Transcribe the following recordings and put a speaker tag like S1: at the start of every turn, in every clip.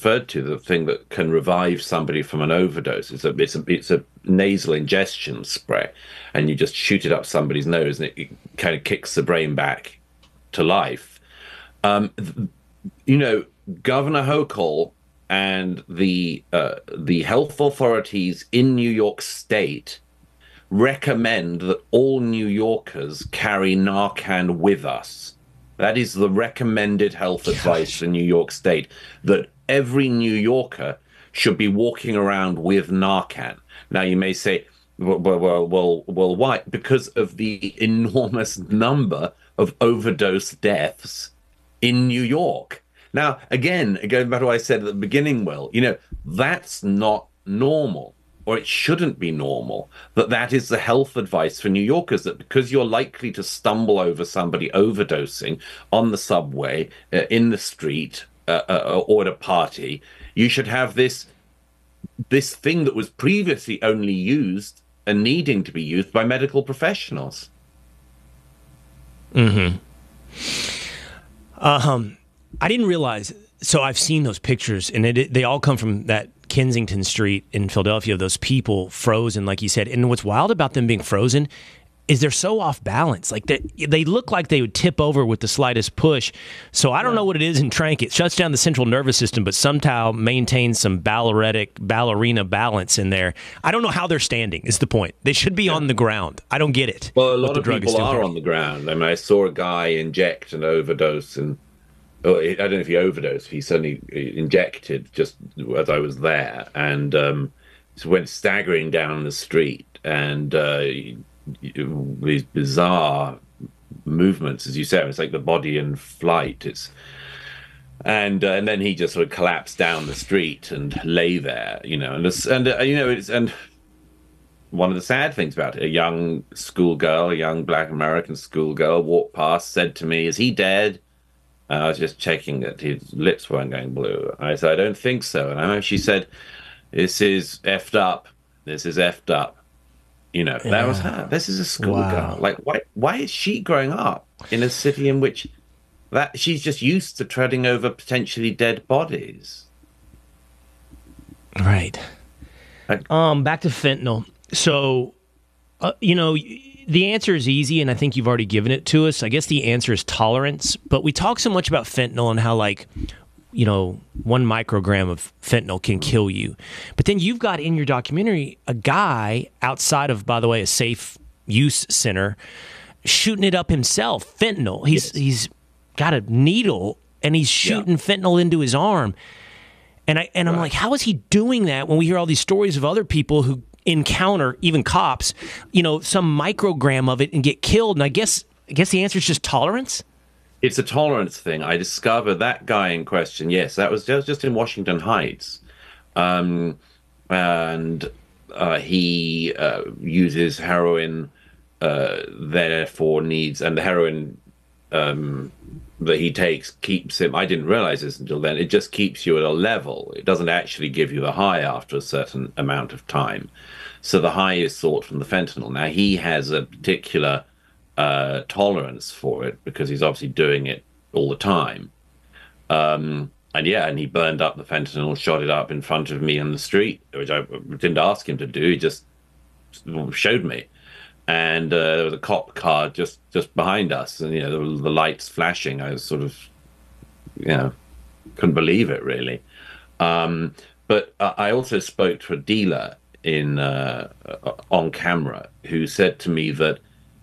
S1: referred to, the thing that can revive somebody from an overdose. It's a nasal ingestion spray, and you just shoot it up somebody's nose, and it kind of kicks the brain back to life. Um, you know, Governor Hochul and the health authorities in New York State recommend that all New Yorkers carry Narcan with us. That is the recommended health advice for New York State, that every New Yorker should be walking around with Narcan. Now, you may say, well, why? Because of the enormous number of overdose deaths in New York. Now, again, going back to what I said at the beginning, Will, that's not normal, or it shouldn't be normal. That is the health advice for New Yorkers, that because you're likely to stumble over somebody overdosing on the subway, in the street, or at a party, you should have this thing that was previously only used and needing to be used by medical professionals.
S2: Mm-hmm. I didn't realize. So I've seen those pictures, and they all come from that Kensington Street in Philadelphia, of those people frozen, like you said. And what's wild about them being frozen is they're so off balance. Like they look like they would tip over with the slightest push. So I don't know what it is in Trank. It shuts down the central nervous system, but somehow maintains some ballerina balance in there. I don't know how they're standing, is the point. They should be on the ground. I don't get it.
S1: Well, a lot of people are on the ground. I mean, I saw a guy inject an overdose, and I don't know if he overdosed. He certainly injected just as I was there, and so went staggering down the street, and these bizarre movements, as you said. It's like the body in flight. And then he just sort of collapsed down the street and lay there, and one of the sad things about it, a young Black American schoolgirl walked past, said to me, "Is he dead?" I was just checking that his lips weren't going blue. I said, "I don't think so." And she said, "This is effed up. This is effed up." That was her. This is a schoolgirl. Wow. Like, why is she growing up in a city in which she's just used to treading over potentially dead bodies?
S2: Right. Back to fentanyl. So, the answer is easy, and I think you've already given it to us. I guess the answer is tolerance. But we talk so much about fentanyl and how, 1 microgram of fentanyl can kill you. But then you've got in your documentary a guy outside of, by the way, a safe use center shooting it up himself, fentanyl. He's got a needle, and he's shooting fentanyl into his arm. And I'm like, how is he doing that when we hear all these stories of other people who encounter, even cops, some microgram of it and get killed? And I guess the answer is just tolerance.
S1: It's a tolerance thing. I discovered that guy in question. Yes, that was just in Washington Heights, and he uses heroin, therefore needs, and the heroin that he takes keeps him. I didn't realize this until then. It just keeps you at a level. It doesn't actually give you the high after a certain amount of time. So the high is sought from the fentanyl. Now he has a particular tolerance for it because he's obviously doing it all the time. And he burned up the fentanyl, shot it up in front of me on the street, which I didn't ask him to do. He just showed me. And there was a cop car just behind us, and the lights flashing. I was sort of, couldn't believe it really. But I also spoke to a dealer on camera who said to me that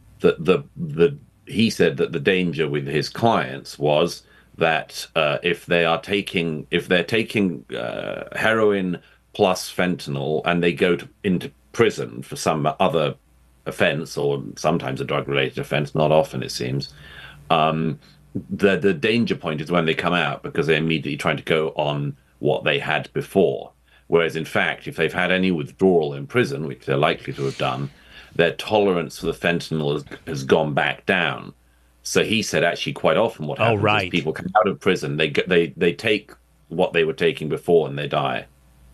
S1: he said that the danger with his clients was that if they're taking heroin plus fentanyl and they go into prison for some other offense, or sometimes a drug-related offense, not often it seems, the danger point is when they come out, because they're immediately trying to go on what they had before. Whereas in fact, if they've had any withdrawal in prison, which they're likely to have done, their tolerance for the fentanyl has gone back down. So he said actually quite often what happens is people come out of prison, they take what they were taking before and they die.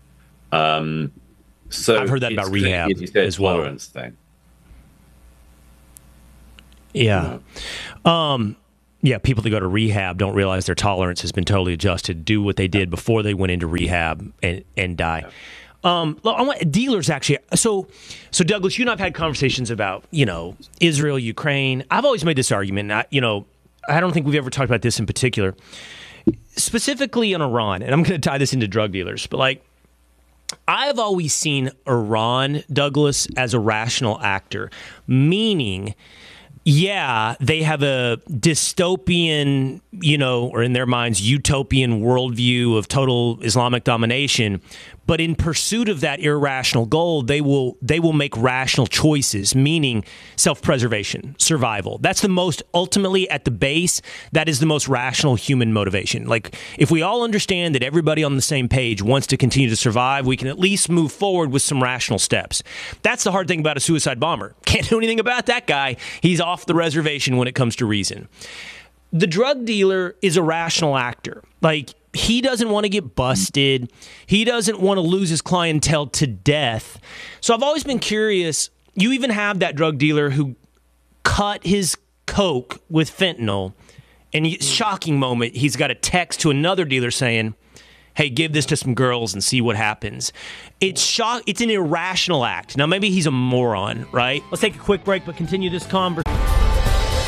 S1: So
S2: I've heard that about rehab as well.
S1: Tolerance thing.
S2: Yeah. Yeah, people that go to rehab don't realize their tolerance has been totally adjusted, do what they did before they went into rehab and die. Dealers, actually. So Douglas, you and I have had conversations about, Israel, Ukraine. I've always made this argument. I don't think we've ever talked about this in particular, specifically on Iran. And I'm going to tie this into drug dealers. But, I've always seen Iran, Douglas, as a rational actor, meaning, yeah, they have a dystopian, or in their minds, utopian worldview of total Islamic domination. But in pursuit of that irrational goal, they will make rational choices, meaning self-preservation, survival. That's the most, ultimately, at the base, that is the most rational human motivation. If we all understand that everybody on the same page wants to continue to survive, we can at least move forward with some rational steps. That's the hard thing about a suicide bomber. Can't do anything about that guy. He's off the reservation when it comes to reason. The drug dealer is a rational actor. He doesn't want to get busted. He doesn't want to lose his clientele to death. So I've always been curious. You even have that drug dealer who cut his coke with fentanyl, and shocking moment, he's got a text to another dealer saying, hey, give this to some girls and see what happens. It's an irrational act. Now, maybe he's a moron, right? Let's take a quick break, but continue this conversation.